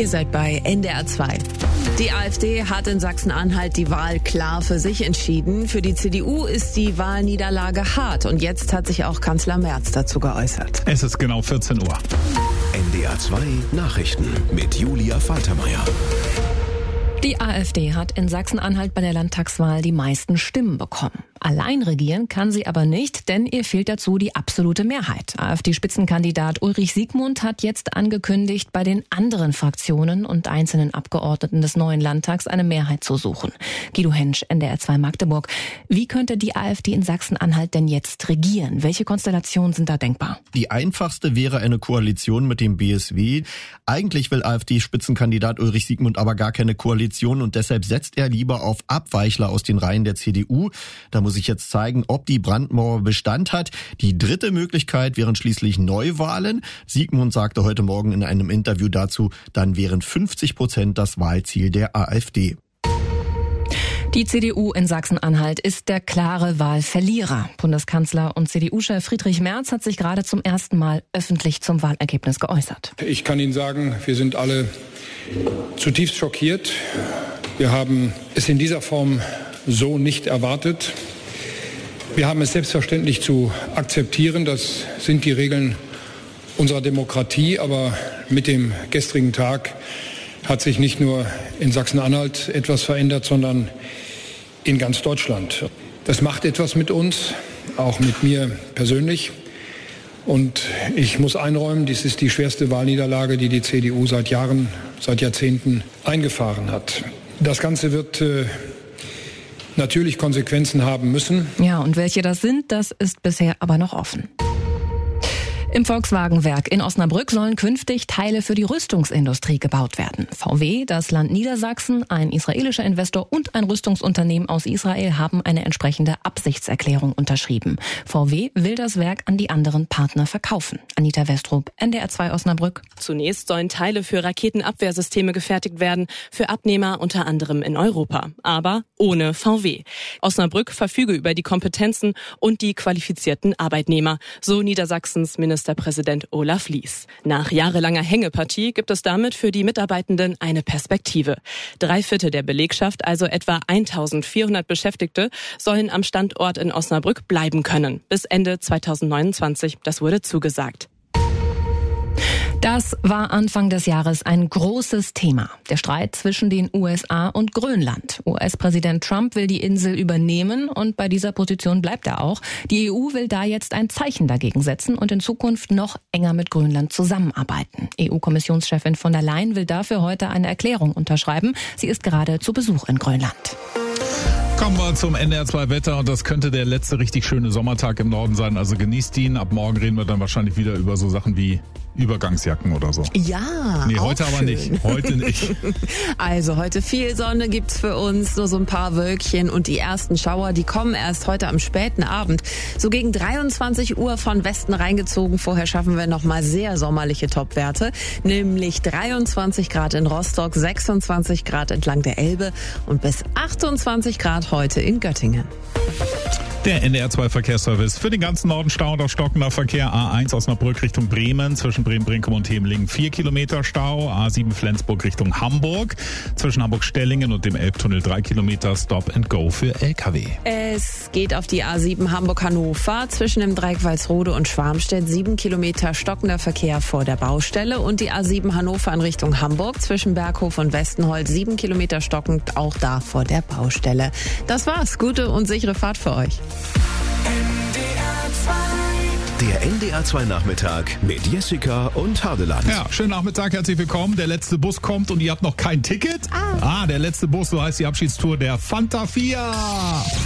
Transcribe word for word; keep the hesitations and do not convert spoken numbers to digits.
Ihr seid bei N D R zwei. Die AfD hat in Sachsen-Anhalt die Wahl klar für sich entschieden. Für die C D U ist die Wahlniederlage hart. Und jetzt hat sich auch Kanzler Merz dazu geäußert. Es ist genau vierzehn Uhr. N D R zwei Nachrichten mit Julia Faltermeier. Die AfD hat in Sachsen-Anhalt bei der Landtagswahl die meisten Stimmen bekommen. Allein regieren kann sie aber nicht, denn ihr fehlt dazu die absolute Mehrheit. AfD-Spitzenkandidat Ulrich Siegmund hat jetzt angekündigt, bei den anderen Fraktionen und einzelnen Abgeordneten des neuen Landtags eine Mehrheit zu suchen. Guido Hensch, N D R zwei Magdeburg. Wie könnte die AfD in Sachsen-Anhalt denn jetzt regieren? Welche Konstellationen sind da denkbar? Die einfachste wäre eine Koalition mit dem B S W. Eigentlich will AfD-Spitzenkandidat Ulrich Siegmund aber gar keine Koalition und deshalb setzt er lieber auf Abweichler aus den Reihen der C D U. Da muss ich jetzt zeigen, ob die Brandmauer Bestand hat. Die dritte Möglichkeit wären schließlich Neuwahlen. Siegmund sagte heute Morgen in einem Interview dazu, dann wären fünfzig Prozent das Wahlziel der AfD. Die C D U in Sachsen-Anhalt ist der klare Wahlverlierer. Bundeskanzler und C D U-Chef Friedrich Merz hat sich gerade zum ersten Mal öffentlich zum Wahlergebnis geäußert. Ich kann Ihnen sagen, wir sind alle zutiefst schockiert. Wir haben es in dieser Form so nicht erwartet. Wir haben es selbstverständlich zu akzeptieren. Das sind die Regeln unserer Demokratie. Aber mit dem gestrigen Tag hat sich nicht nur in Sachsen-Anhalt etwas verändert, sondern in ganz Deutschland. Das macht etwas mit uns, auch mit mir persönlich. Und ich muss einräumen, dies ist die schwerste Wahlniederlage, die die C D U seit Jahren, seit Jahrzehnten eingefahren hat. Das Ganze wird äh, natürlich Konsequenzen haben müssen. Ja, und welche das sind, das ist bisher aber noch offen. Im Volkswagenwerk in Osnabrück sollen künftig Teile für die Rüstungsindustrie gebaut werden. V W, das Land Niedersachsen, ein israelischer Investor und ein Rüstungsunternehmen aus Israel haben eine entsprechende Absichtserklärung unterschrieben. V W will das Werk an die anderen Partner verkaufen. Anita Westrup, N D R zwei Osnabrück. Zunächst sollen Teile für Raketenabwehrsysteme gefertigt werden, für Abnehmer unter anderem in Europa, aber ohne V W. Osnabrück verfüge über die Kompetenzen und die qualifizierten Arbeitnehmer, so Niedersachsens Minister Ministerpräsident Olaf Lies. Nach jahrelanger Hängepartie gibt es damit für die Mitarbeitenden eine Perspektive. Drei Viertel der Belegschaft, also etwa eintausendvierhundert Beschäftigte, sollen am Standort in Osnabrück bleiben können. Bis Ende zweitausendneunundzwanzig, das wurde zugesagt. Das war Anfang des Jahres ein großes Thema. Der Streit zwischen den U S A und Grönland. U S-Präsident Trump will die Insel übernehmen und bei dieser Position bleibt er auch. Die E U will da jetzt ein Zeichen dagegen setzen und in Zukunft noch enger mit Grönland zusammenarbeiten. E U-Kommissionschefin von der Leyen will dafür heute eine Erklärung unterschreiben. Sie ist gerade zu Besuch in Grönland. Kommen wir zum N D R zwei Wetter und das könnte der letzte richtig schöne Sommertag im Norden sein, also genießt ihn. Ab morgen reden wir dann wahrscheinlich wieder über so Sachen wie Übergangsjacken oder so. Ja, Nee, heute aber schön. nicht. Heute nicht. Also heute viel Sonne gibt's für uns, nur so ein paar Wölkchen und die ersten Schauer, die kommen erst heute am späten Abend. So gegen dreiundzwanzig Uhr von Westen reingezogen. Vorher schaffen wir nochmal sehr sommerliche Topwerte, nämlich dreiundzwanzig Grad in Rostock, sechsundzwanzig Grad entlang der Elbe und bis achtundzwanzig Grad heute in Göttingen. Der N D R zwei Verkehrsservice für den ganzen Norden Stau oder stockender Verkehr. A eins Osnabrück Richtung Bremen, zwischen Bremen-Brinkum und Hemelingen vier Kilometer Stau. A sieben Flensburg Richtung Hamburg, zwischen Hamburg-Stellingen und dem Elbtunnel drei Kilometer Stop and Go für L K W. Es geht auf die A sieben Hamburg-Hannover, zwischen dem Dreieck Walsrode und Schwarmstedt sieben Kilometer stockender Verkehr vor der Baustelle und die A sieben Hannover in Richtung Hamburg, zwischen Berghof und Westenholz sieben Kilometer stockend, auch da vor der Baustelle. Das war's, gute und sichere Fahrt für euch. Der N D R zwei Nachmittag mit Jessica und Hadeland. Ja, schönen Nachmittag, herzlich willkommen. Der letzte Bus kommt und ihr habt noch kein Ticket? Ah, ah der letzte Bus, so heißt die Abschiedstour der Fanta vier.